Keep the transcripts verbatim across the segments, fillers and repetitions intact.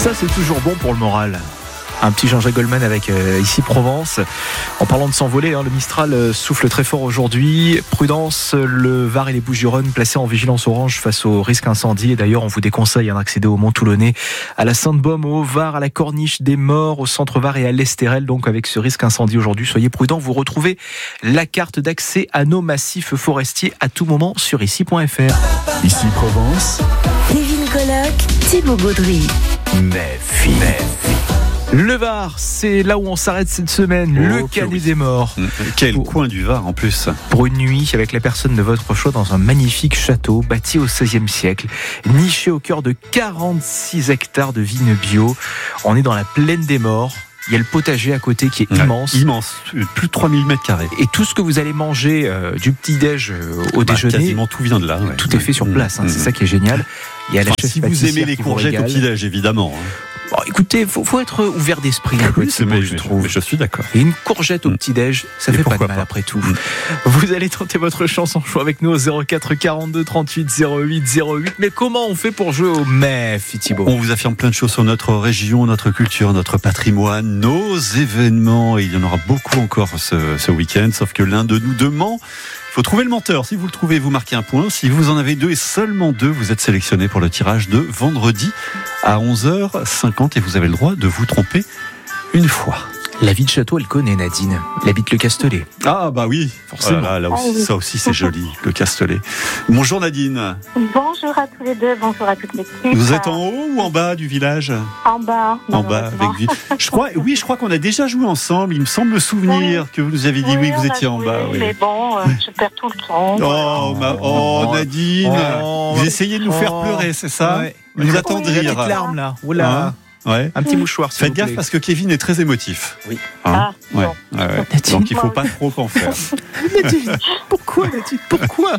Ça, c'est toujours bon pour le moral. Un petit Jean-Jacques Goldman avec euh, ici Provence. En parlant de s'envoler, hein, le Mistral euh, souffle très fort aujourd'hui. Prudence, le Var et les Bouches-du-Rhône placés en vigilance orange face au risque incendie. Et d'ailleurs, on vous déconseille d'accéder au Mont-Toulonnais, à la Sainte-Baume, au Var, à la Corniche des Morts, au Centre Var et à l'Estérel. Donc avec ce risque incendie aujourd'hui, soyez prudents. Vous retrouvez la carte d'accès à nos massifs forestiers à tout moment sur ici point f r. Ici Provence. Kevin Colloc, Thibaut Baudry. Méfie, méfie. Le Var, c'est là où on s'arrête cette semaine, oh, le Canet oui. des Morts. Quel pour, coin du Var en plus. Pour une nuit avec la personne de votre choix dans un magnifique château bâti au seizième siècle, niché au cœur de quarante-six hectares de vignes bio. On est dans la plaine des Morts. Il y a le potager à côté qui est ouais, immense. Immense, plus de trois mille mètres carrés. Et tout ce que vous allez manger euh, du petit-déj euh, au bah, déjeuner, quasiment tout vient de là. Ouais. Tout est fait sur place, hein, mmh. c'est ça qui est génial. Il y a la enfin, chef si vous aimez les courgettes au petit-déj, évidemment. Hein. Bon, écoutez, faut, faut être ouvert d'esprit un peu, oui, c'est mais, je trouve. Mais je suis d'accord. Et une courgette au mmh. petit-déj, ça et fait pas de mal pas. après tout. Mmh. Vous allez tenter votre chance en jouant avec nous au zéro quatre quarante-deux trente-huit zéro huit zéro huit. Mais comment on fait pour jouer au Méfie, Thibaut ? On vous affirme plein de choses sur notre région, notre culture, notre patrimoine, nos événements. Et il y en aura beaucoup encore ce, ce week-end. Sauf que l'un de nous demande. Il faut trouver le menteur. Si vous le trouvez, vous marquez un point. Si vous en avez deux et seulement deux, vous êtes sélectionné pour le tirage de vendredi à onze heures cinquante et vous avez le droit de vous tromper une fois. La vie de château, elle connaît Nadine. Elle habite le Castellet. Ah bah oui, forcément. Voilà, là aussi, ça aussi c'est joli, le Castellet. Bonjour Nadine. Bonjour à tous les deux, bonjour à toute l'équipe. Vous êtes en haut ou en bas du village ? En bas. En bas, avec vous. Je crois, oui, je crois qu'on a déjà joué ensemble. Il me semble me souvenir oui. que vous nous avez dit oui, oui vous étiez en bas. Oui. Oui. Mais bon, euh, je perds tout le temps. Oh, ma, oh Nadine, oh, vous essayez de nous oh, faire pleurer, c'est ça ouais. Vous nous attendrir. Une petite larme là. Oula. Hein ouais. Un petit mouchoir. Faites gaffe parce que Kevin est très émotif. Oui. Hein ah, ouais. Bon. Ouais, ouais. Donc il ne faut pas trop en faire. Nadine, pourquoi Nadine Pourquoi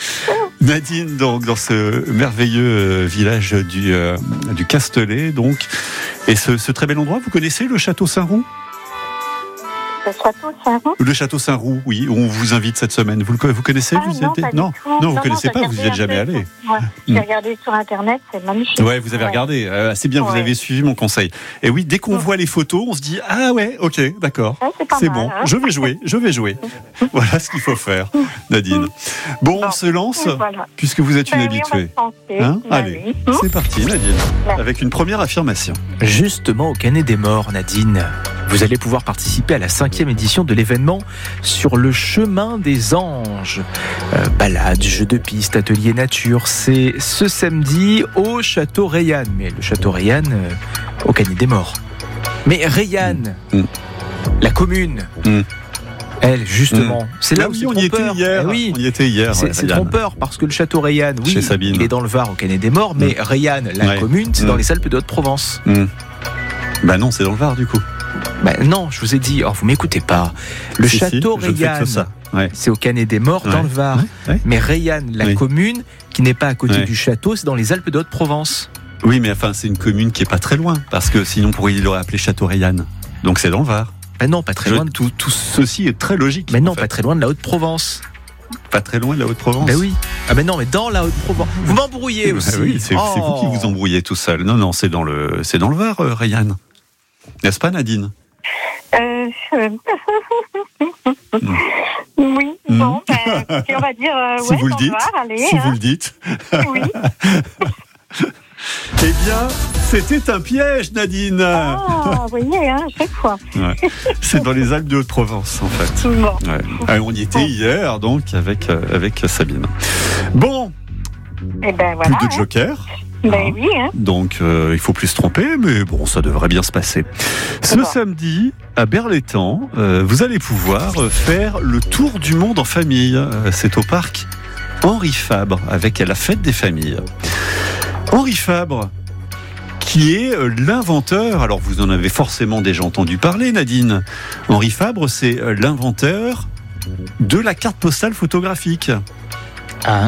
Nadine, donc dans ce merveilleux village du, euh, du Castellet, donc, et ce, ce très bel endroit, vous connaissez le château Saint-Roux ? Le château Saint-Roux ? Le château Saint-Roux, oui, où on vous invite cette semaine. Vous, le, vous connaissez ah, vous non, êtes... non, non, non, vous ne connaissez non, pas, vous n'y êtes jamais allé. Ouais. J'ai regardé sur Internet, c'est magnifique. Ouais, vous avez ouais. regardé. Euh, c'est bien, ouais. vous avez suivi mon conseil. Et oui, dès qu'on ouais. voit les photos, on se dit ah ouais, ok, d'accord, ouais, c'est, c'est mal, bon. Hein. Je vais jouer, je vais jouer. Voilà ce qu'il faut faire, Nadine. Bon, bon on se lance, voilà. puisque vous êtes une ben habituée. Oui, hein ben Allez, oui. c'est parti, Nadine, ben. avec une première affirmation. Justement, au Canet des Morts, Nadine, vous allez pouvoir participer à la cinquième édition de l'événement Sur le chemin des anges. Euh, balade, jeux de piste, atelier nature. C'est ce samedi au Château Reillanne. Mais le Château Reillanne, euh, au Canet des Morts. Mais Reillanne, mmh. la commune, mmh. elle, justement, mmh. c'est là ah où oui, c'est on y était hier. Eh oui. On y était hier. C'est, ouais, c'est trompeur parce que le Château Reillanne, oui, il est dans le Var, au Canet des Morts, mais mmh. Reillanne, la ouais. commune, c'est mmh. dans les Alpes de Haute-Provence. Mmh. Bah non, c'est dans le Var, du coup. Ben non, je vous ai dit, oh, vous m'écoutez pas. Le si, château si, Reillanne, ouais. c'est au Canet des Morts, ouais. dans le Var. Ouais. Ouais. Mais Reillanne, la ouais. commune, qui n'est pas à côté ouais. du château, c'est dans les Alpes de Haute-Provence. Oui, mais enfin, c'est une commune qui est pas très loin, parce que sinon, pourrait il l'aurait appelé Château Reillanne. Donc c'est dans le Var. Ben non, pas très je, loin. De... Tout, tout ceci est très logique. Mais non, fait. pas très loin de la Haute-Provence. Pas très loin de la Haute-Provence. Ben oui. Ah ben non, mais dans la Haute-Provence. Vous m'embrouillez aussi. Ben oui, c'est, oh. c'est vous qui vous embrouillez tout seul. Non, non, c'est dans le, c'est dans le Var, euh, Reillanne. N'est-ce pas, Nadine ? Euh, euh... oui, mmh. bon, ben, on va dire euh, si ouais, vous le dites, Var, allez, si hein. vous le dites. Oui. Eh bien, c'était un piège, Nadine. Ah, vous voyez, hein, chaque fois. Ouais. C'est dans les Alpes de Haute-Provence, en fait. Bon. Ouais. Alors, on y était bon. hier, donc, avec, euh, avec Sabine. Bon. Eh ben, voilà, plus de hein. jokers. Ben hein. oui, hein. Donc, euh, il faut plus se tromper, mais bon, ça devrait bien se passer. Ce bon. samedi, à Berlétan, euh, vous allez pouvoir faire le tour du monde en famille. Euh, c'est au parc Henri Fabre, avec la fête des familles. Henri Fabre, qui est l'inventeur, alors vous en avez forcément déjà entendu parler, Nadine. Henri Fabre, c'est l'inventeur de la carte postale photographique. Hein ?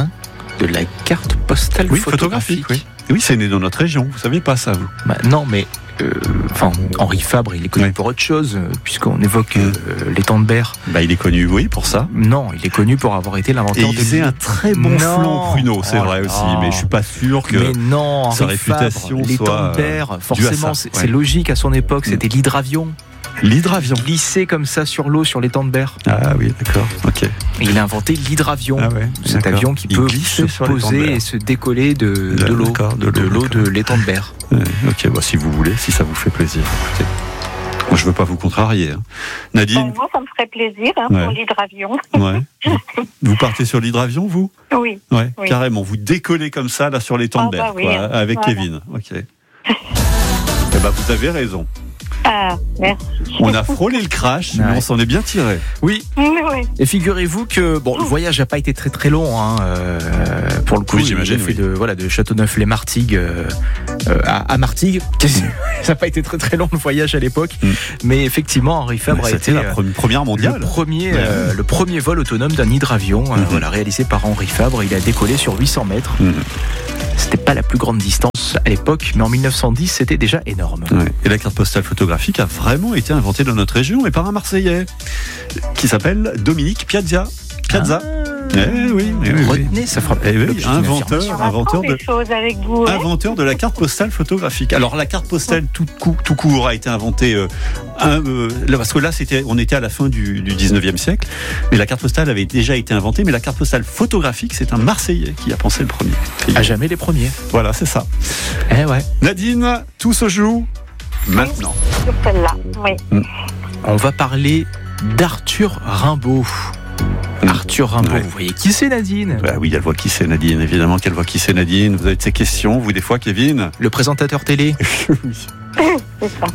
De la carte postale oui, photographique, photographique oui. Oui, c'est né dans notre région, vous ne saviez pas ça, vous ? Bah, non, mais euh, enfin, Henri Fabre, il est connu Ouais. pour autre chose, euh, puisqu'on évoque Mmh. euh, l'étang de Berre. Bah, il est connu, oui, pour ça. Non, il est connu pour avoir été Et l'inventeur il de faisait l'île. un très bon Non. flan pruneau, c'est Oh vrai là aussi, là. mais je suis pas sûr que. Mais non, sa Henri réputation Fabre, l'étang soit, de Berre, due à forcément, ça, c'est ouais. c'est logique à son époque, c'était l'hydravion. L'hydravion. Glisser comme ça sur l'eau sur l'étang de Berre. Ah oui, d'accord, ok. Et il a inventé l'hydravion. Ah ouais, Cet d'accord. avion qui Il peut glissait se sur l'étang de poser Berre. et se décoller de, de l'eau, D'accord, de de l'eau, l'eau de d'accord. l'étang de Berre. Ouais, ok, bah, si vous voulez, si ça vous fait plaisir. Écoutez. Moi, je veux pas vous contrarier. hein. Ben, Nadine, moi, ça me ferait plaisir hein, Ouais. pour l'hydravion. ouais. Vous partez sur l'hydravion, vous? Oui. Ouais, Oui. carrément. Vous décollez comme ça, là, sur l'étang Ah, de Berre, bah oui, quoi, hein. avec Voilà. Kevin. Ok. Eh ben, vous avez raison. Ah, merci. On a frôlé le crash, Ouais. mais on s'en est bien tiré. Oui, Oui, oui. et figurez-vous que bon, le voyage n'a pas été très très long. Hein, euh, pour le coup, Oui, il a j'imagine, fait oui. de voilà de Châteauneuf-les-Martigues euh, euh, à, à Martigues. Ça n'a pas été très très long le voyage à l'époque, Mm. mais effectivement, Henri Fabre Mais a C'était été la euh, pre- première mondiale. le premier Ouais. euh, le premier vol autonome d'un hydravion, euh, Mhm. voilà, réalisé par Henri Fabre. Il a décollé sur huit cents mètres. Mhm. C'était pas la plus grande distance à l'époque, mais en mille neuf cent dix, c'était déjà énorme. Ouais. Et la carte postale photographique a vraiment été inventée dans notre région et par un Marseillais qui s'appelle Dominique Piazza. Piazza. Eh oui, eh oui, oui. Retenez, ça fera Eh oui, l'objet d'une inventeur. affirmation. On apprend Inventeur des de- choses avec vous. hein. Inventeur de la carte postale photographique. Alors la carte postale tout, cou- tout court a été inventée euh, un, euh, là, parce que là c'était, on était à la fin du, du dix-neuvième siècle, mais la carte postale avait déjà été inventée, mais la carte postale photographique c'est un Marseillais qui a pensé le premier. À jamais les premiers. Voilà, c'est ça. Eh ouais. Nadine, tout se joue maintenant. Sur celle-là, oui. On va parler d'Arthur Rimbaud. Mm. Arthur Rimbaud, Ouais. vous voyez qui c'est, Nadine? Bah oui, elle voit qui c'est Nadine, évidemment qu'elle voit qui c'est Nadine. Vous avez de ces questions, vous des fois Kevin? Le présentateur télé. C'est ça.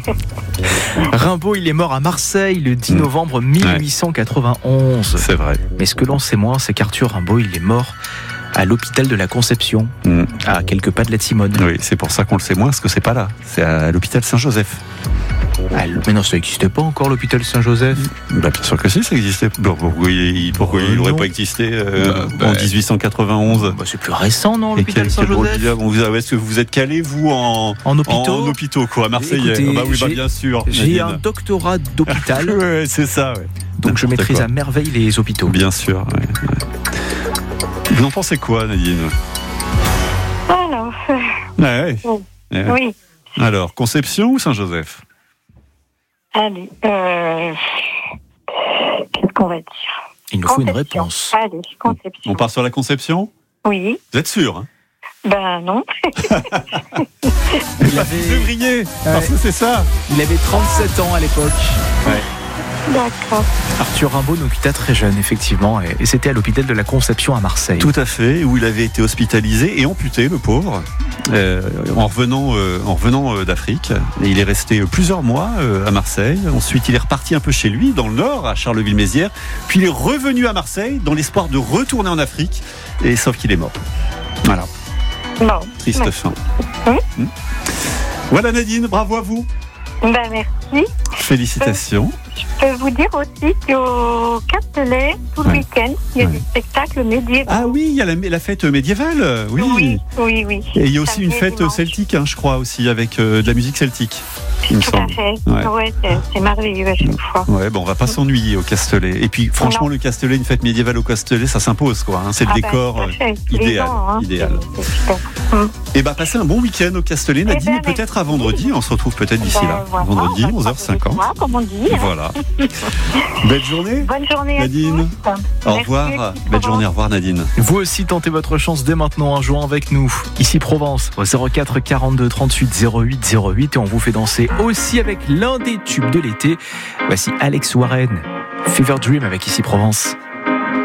Rimbaud, il est mort à Marseille le dix Mm. novembre mille huit cent quatre-vingt-onze. C'est vrai. Mais ce que l'on sait moins, c'est qu'Arthur Rimbaud, il est mort à l'hôpital de la Conception, Mm. à quelques pas de la Timone. Oui, c'est pour ça qu'on le sait moins, parce que c'est pas là. C'est à l'hôpital Saint-Joseph. Ah, mais non, ça n'existait pas encore l'hôpital Saint-Joseph. Bah, bien sûr que si, ça existait. Bon, pourquoi il, pourquoi Euh, il n'aurait non. pas existé euh, Bah, bah, en dix-huit cent quatre-vingt-onze? Bah, c'est plus récent, non, Et l'hôpital quel- quel drôle Saint-Joseph? d'idée. Bon, vous- Est-ce que vous êtes calé, vous, en, En hôpitaux. en hôpitaux, quoi, à Marseille? Écoutez, Ah bah oui, bah, j'ai- bien sûr. J'ai Nadine. un doctorat d'hôpital, Ouais, c'est ça, ouais. donc je N'importe maîtrise quoi. à merveille les hôpitaux. Bien sûr, ouais, ouais. Vous en pensez quoi, Nadine? Alors, euh, Ouais, ouais. Oh. Ouais. oui. Alors, Conception ou Saint-Joseph? Allez. Euh... Qu'est-ce qu'on va dire? Il nous faut une Conception. réponse. Allez, Conception. On part sur la Conception? Oui. Vous êtes sûr, hein? Ben non. Il avait, Février, parce que c'est ça. il avait trente-sept ans à l'époque. D'accord. Arthur Rimbaud nous quitta très jeune, effectivement, et, et c'était à l'hôpital de la Conception à Marseille. Tout à fait, où il avait été hospitalisé et amputé, le pauvre, euh, en revenant, euh, en revenant euh, d'Afrique. Et il est resté plusieurs mois euh, à Marseille. Ensuite, il est reparti un peu chez lui, dans le nord, à Charleville-Mézières. Puis il est revenu à Marseille, dans l'espoir de retourner en Afrique. Et sauf qu'il est mort. Voilà, Bon. triste Ouais. fin. Oui. Hmm. Voilà Nadine, bravo à vous. Ben merci. Félicitations. Je peux vous dire aussi qu'au Castellet, tout le Ouais. week-end, il y a Ouais. des spectacles médiévaux. Ah oui, il y a la, la fête médiévale. Oui. oui, oui, oui. Et il y a aussi Samedi une et fête dimanche. celtique, hein, je crois, aussi, avec euh, de la musique celtique, il me Tout à semble. fait. Ouais. Ouais, c'est, c'est merveilleux à chaque fois. Ouais, bon, on va pas s'ennuyer au Castellet. Et puis, franchement, Non. le Castellet, une fête médiévale au Castellet, ça s'impose, quoi. hein. C'est le Ah ben, décor tout à euh, fait. Tous les idéal. ans, hein. idéal. C'est, c'est super. Hum. Et bah, passez un bon week-end au Castellet, Nadine, ben, et peut-être à merci. vendredi. On se retrouve peut-être d'ici Ben, là. voilà, Vendredi, on va onze heures croiser les cinquante. doigts, comme on dit. hein. Voilà. Belle journée. Bonne journée Nadine. à tous. Au Merci, revoir. Alexis Belle Provence. journée. Au revoir, Nadine. Vous aussi tentez votre chance dès maintenant en jouant avec nous. Ici Provence, au zéro quatre quarante-deux trente-huit zéro huit zéro huit, et on vous fait danser aussi avec l'un des tubes de l'été. Voici Alex Warren, Fever Dream avec Ici Provence.